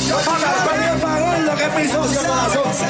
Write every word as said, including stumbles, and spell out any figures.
Paga el premio para gordo que es mi socio corazón.